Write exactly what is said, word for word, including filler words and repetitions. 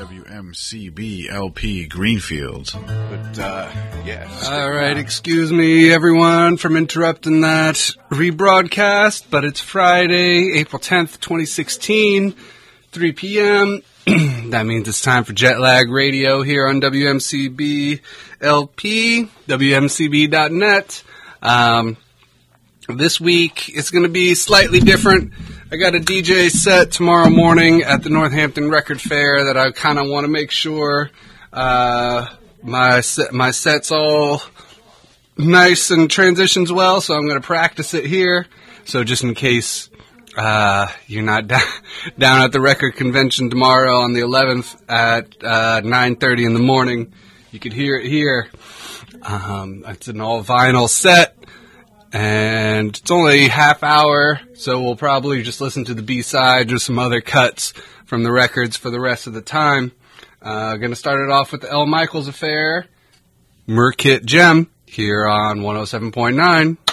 W M C B L P Greenfield. But, uh, yeah. All right, excuse me, everyone, from interrupting that rebroadcast, but it's Friday, April tenth, twenty sixteen, three p.m. That means it's time for Jet Lag Radio here on W M C B L P, W M C B dot net. Um, this week, it's going to be slightly different. I got a D J set tomorrow morning at the Northampton Record Fair that I kind of want to make sure uh, my set, my set's all nice and transitions well, so I'm going to practice it here. So just in case uh, you're not down, down at the record convention tomorrow on the eleventh at uh, nine thirty in the morning, you could hear it here. Um, it's an all vinyl set. And it's only half hour, so we'll probably just listen to the B-side or some other cuts from the records for the rest of the time. Uh, going to start it off with the L. Michaels Affair, Merkit Gem, here on one oh seven point nine.